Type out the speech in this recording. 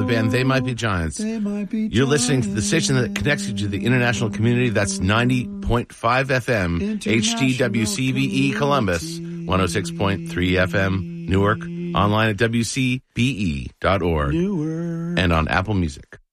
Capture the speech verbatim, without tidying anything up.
band They Might Be Giants. They might be You're listening to the giants. station that connects you to the international community. That's ninety point five F M, H D W C V E Columbus, one oh six point three F M Newark, online at W C B E dot org, Newark. and on Apple Music.